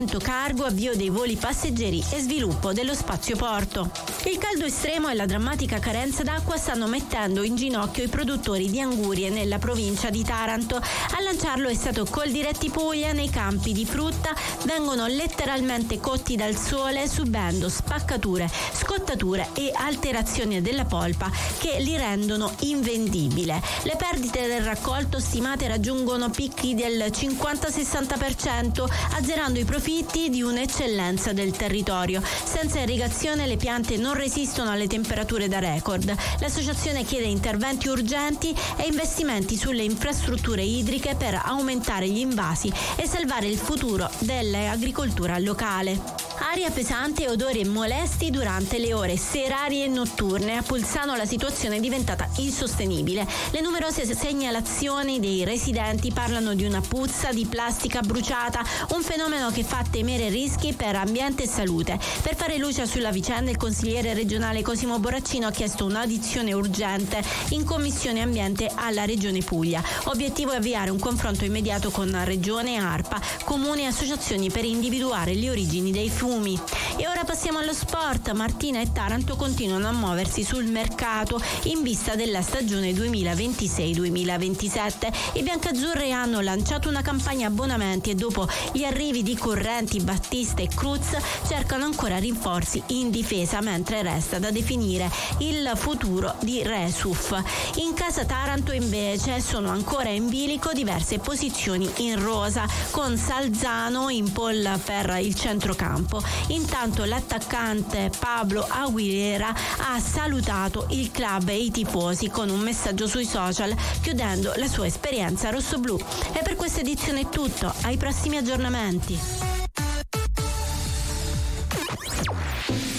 cargo, avvio dei voli passeggeri e sviluppo dello spazio porto. Il caldo estremo e la drammatica carenza d'acqua stanno mettendo in ginocchio i produttori di angurie nella provincia di Taranto. A lanciarlo è stato Coldiretti Puglia. Nei campi di frutta vengono letteralmente cotti dal sole, subendo spaccature, scottature e alterazioni della polpa che li rendono invendibile. Le perdite del raccolto stimate raggiungono picchi del 50-60%, azzerando i profitti di un'eccellenza del territorio. Senza irrigazione le piante non resistono alle temperature da record. L'associazione chiede interventi urgenti e investimenti sulle infrastrutture idriche per aumentare gli invasi e salvare il futuro dell'agricoltura locale. Aria pesante e odori molesti durante le ore serali e notturne. A Pulsano la situazione è diventata insostenibile. Le numerose segnalazioni dei residenti parlano di una puzza di plastica bruciata, un fenomeno che fa temere rischi per ambiente e salute. Per fare luce sulla vicenda, il consigliere regionale Cosimo Borraccino ha chiesto un'audizione urgente in Commissione Ambiente alla Regione Puglia. Obiettivo è avviare un confronto immediato con Regione, ARPA, comuni e associazioni per individuare le origini dei fumi. E ora passiamo allo sport. Martina e Taranto continuano a muoversi sul mercato in vista della stagione 2026-2027. I biancazzurri hanno lanciato una campagna abbonamenti e dopo gli arrivi di Correnti, Battista e Cruz cercano ancora rinforzi in difesa, mentre resta da definire il futuro di Resuf. In casa Taranto invece sono ancora in bilico diverse posizioni in rosa, con Salzano in pole per il centrocampo. Intanto l'attaccante Pablo Aguilera ha salutato il club e i tifosi con un messaggio sui social, chiudendo la sua esperienza rossoblù. E per questa edizione è tutto, ai prossimi aggiornamenti.